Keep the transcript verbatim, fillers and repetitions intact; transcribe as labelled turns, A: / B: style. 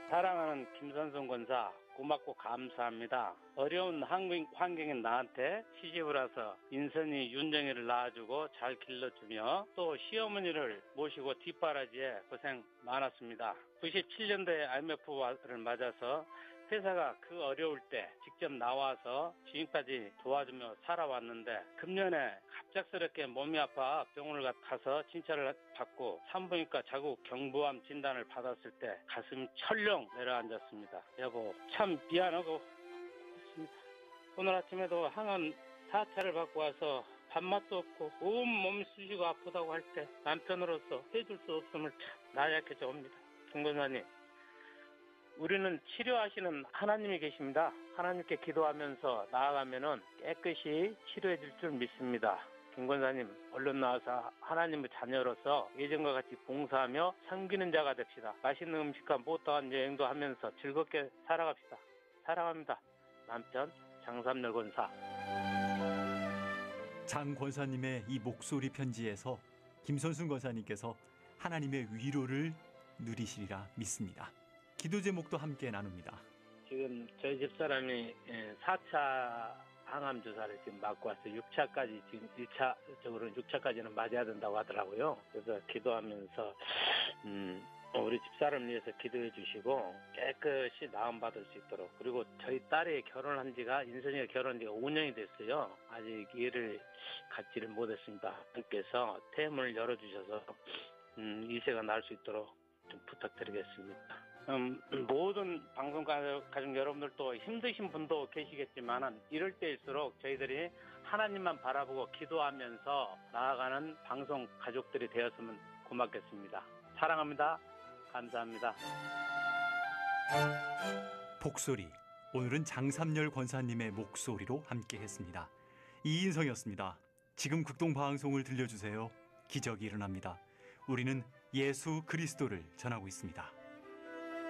A: 사랑하는 김선순 권사, 고맙고 감사합니다. 어려운 환경인 나한테 시집을 와서 인선이 윤정이를 낳아주고 잘 길러주며 또 시어머니를 모시고 뒷바라지에 고생 많았습니다. 구십칠 년도에 아이엠에프를 맞아서 회사가 그 어려울 때 직접 나와서 지금까지 도와주며 살아왔는데 금년에 갑작스럽게 몸이 아파 병원을 가서 진찰을 받고 산부인과 자국 경부암 진단을 받았을 때 가슴이 철렁 내려앉았습니다. 여보 참 미안하고 고맙습니다. 오늘 아침에도 항암 사 차를 받고 와서 밥맛도 없고 온 몸이 쑤시고 아프다고 할 때 남편으로서 해줄 수 없음을 참 나약해져 옵니다. 김 권사님, 우리는 치료하시는 하나님이 계십니다. 하나님께 기도하면서 나아가면은 깨끗이 치료해 줄 줄 믿습니다. 김 권사님, 얼른 나와서 하나님의 자녀로서 예전과 같이 봉사하며 섬기는 자가 됩시다. 맛있는 음식과 못다한 여행도 하면서 즐겁게 살아갑시다. 사랑합니다. 남편 장삼열 권사.
B: 장 권사님의 이 목소리 편지에서 김선순 권사님께서 하나님의 위로를 누리시리라 믿습니다. 기도 제목도 함께 나눕니다.
A: 지금 저희 집사람이 사 차 항암 주사를 지금 맞고 와서 육 차까지 지금 일 차적으로 육 차까지는 맞아야 된다고 하더라고요. 그래서 기도하면서 음, 우리 집사람을 위해서 기도해 주시고 깨끗이 나음받을 수 있도록, 그리고 저희 딸이 결혼한 지가 인선이가 결혼한 지가 오 년이 됐어요. 아직 이해를 갖지를 못했습니다. 하나님께서 태문을 열어주셔서 음, 이세가 날 수 있도록 좀 부탁드리겠습니다. 음, 모든 방송 가족, 가족 여러분들도 힘드신 분도 계시겠지만 이럴 때일수록 저희들이 하나님만 바라보고 기도하면서 나아가는 방송 가족들이 되었으면 고맙겠습니다. 사랑합니다. 감사합니다.
B: 복소리, 오늘은 장삼열 권사님의 목소리로 함께했습니다. 이인성이었습니다. 지금 극동방송을 들려주세요. 기적이 일어납니다. 우리는 예수 그리스도를 전하고 있습니다.